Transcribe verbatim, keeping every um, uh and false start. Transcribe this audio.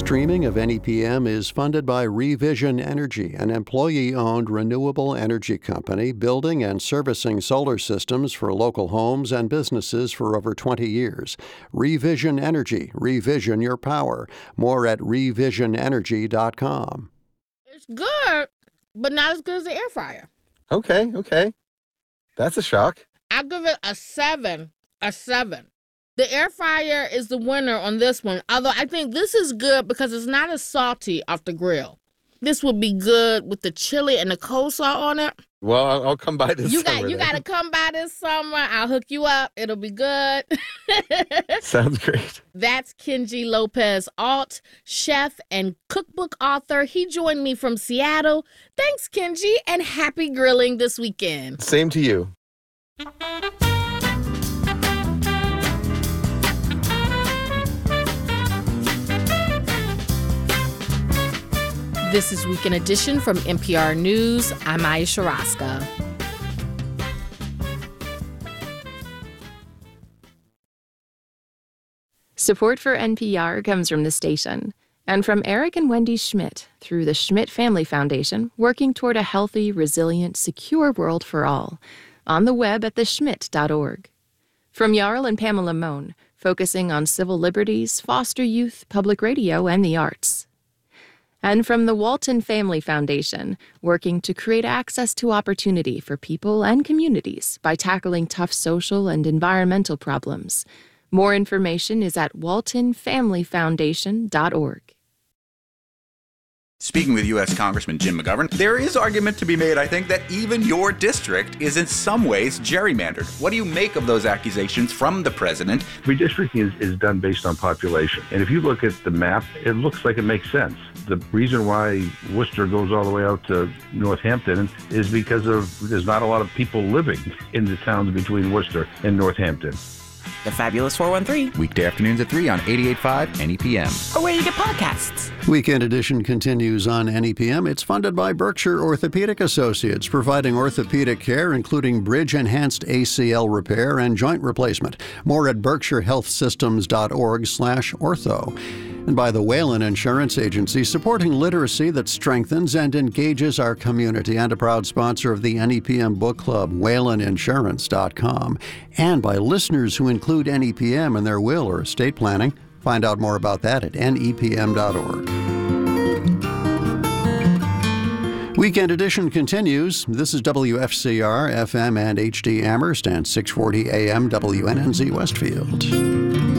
Streaming of N E P M is funded by Revision Energy, an employee-owned renewable energy company building and servicing solar systems for local homes and businesses for over twenty years. Revision Energy. Revision your power. More at revision energy dot com. It's good, but not as good as the air fryer. Okay, okay. That's a shock. I'll give it a seven. A seven. The air fryer is the winner on this one, although I think this is good because it's not as salty off the grill. This would be good with the chili and the coleslaw on it. Well, I'll, I'll come by this you summer. Got, you got to come by this summer. I'll hook you up. It'll be good. Sounds great. That's Kenji Lopez-Alt, chef and cookbook author. He joined me from Seattle. Thanks, Kenji, and happy grilling this weekend. Same to you. This is Weekend Edition from N P R News. I'm Ayesha Rascoe. Support for N P R comes from the station and from Eric and Wendy Schmidt through the Schmidt Family Foundation, working toward a healthy, resilient, secure world for all. On the web at the schmidt dot org. From Jarl and Pamela Mohn, focusing on civil liberties, foster youth, public radio, and the arts. And from the Walton Family Foundation, working to create access to opportunity for people and communities by tackling tough social and environmental problems. More information is at walton family foundation dot org. Speaking with U S Congressman Jim McGovern, there is argument to be made, I think, that even your district is in some ways gerrymandered. What do you make of those accusations from the president? Redistricting is, is done based on population. And if you look at the map, it looks like it makes sense. The reason why Worcester goes all the way out to Northampton is because of there's not a lot of people living in the towns between Worcester and Northampton. The Fabulous four one three. Weekday afternoons at three on eighty-eight point five N E P M. Or where you get podcasts. Weekend Edition continues on N E P M. It's funded by Berkshire Orthopedic Associates, providing orthopedic care, including bridge-enhanced A C L repair and joint replacement. More at berkshire health systems dot org slash ortho. And by the Whalen Insurance Agency, supporting literacy that strengthens and engages our community, and a proud sponsor of the N E P M Book Club, whalen insurance dot com. And by listeners who include N E P M in their will or estate planning. Find out more about that at N E P M dot org. Weekend Edition continues. This is W F C R, F M and H D Amherst, and six forty A M W N N Z Westfield.